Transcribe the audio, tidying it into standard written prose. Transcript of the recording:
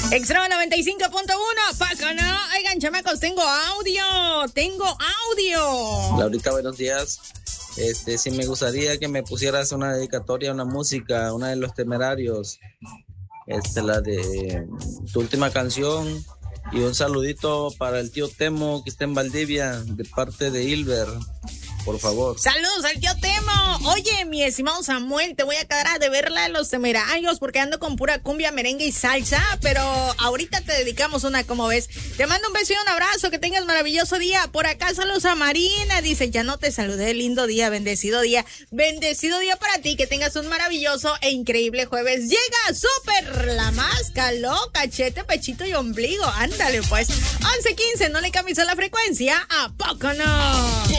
Extra 95.1, Paco, ¿no? Oigan, chamacos, tengo audio. Laurita, buenos días. Sí me gustaría que me pusieras una dedicatoria, una música, una de Los Temerarios, la de tu última canción, y un saludito para el tío Temo que está en Valdivia, de parte de Hilber, por favor. Saludos al tío Temo. Oye, mi estimado Samuel, te voy a quedar a deberla de Los Temerarios porque ando con pura cumbia, merengue y salsa, pero ahorita te dedicamos una, ¿cómo ves? Te mando un beso y un abrazo, que tengas maravilloso día. Por acá saludos a Marina, dice, ya no te saludé, lindo día, bendecido día para ti, que tengas un maravilloso e increíble jueves. Llega súper la máscara, cachete, pechito y ombligo, ándale pues. 11:15, no le cambies a la frecuencia, ¿a poco no?